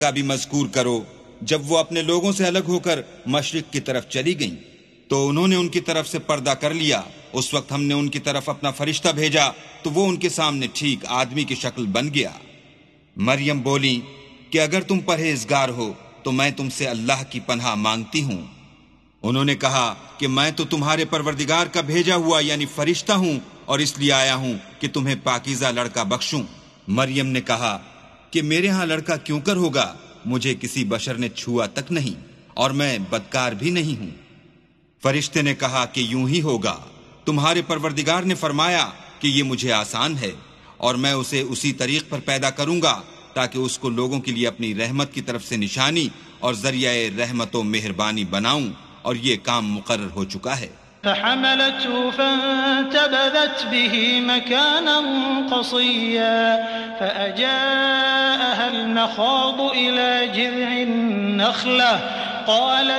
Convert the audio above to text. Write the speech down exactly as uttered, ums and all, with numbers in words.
کا بھی مذکور کرو جب وہ اپنے لوگوں سے الگ ہو کر مشرق کی طرف چلی گئیں تو انہوں نے ان کی طرف سے پردہ کر لیا. اس وقت ہم نے ان کی طرف اپنا فرشتہ بھیجا تو وہ ان کے سامنے ٹھیک آدمی کی شکل بن گیا. مریم بولی کہ اگر تم پرہیزگار ہو تو میں تم سے اللہ کی پناہ مانگتی ہوں. انہوں نے کہا کہ میں تو تمہارے پروردگار کا بھیجا ہوا یعنی فرشتہ ہوں اور اس لیے آیا ہوں کہ تمہیں پاکیزہ لڑکا بخشوں. مریم نے کہا کہ میرے ہاں لڑکا کیوں کر ہوگا؟ مجھے کسی بشر نے چھوا تک نہیں اور میں بدکار بھی نہیں ہوں. فرشتے نے کہا کہ یوں ہی ہوگا. تمہارے پروردگار نے فرمایا کہ یہ مجھے آسان ہے اور میں اسے اسی طریق پر پیدا کروں گا تاکہ اس کو لوگوں کے لیے اپنی رحمت کی طرف سے نشانی اور ذریعہ رحمت و مہربانی بناؤں، اور یہ کام مقرر ہو چکا ہے. فحملته فانتبذت به مكانا قصيا فأجاءها المخاض إلى جذع النخلة قالت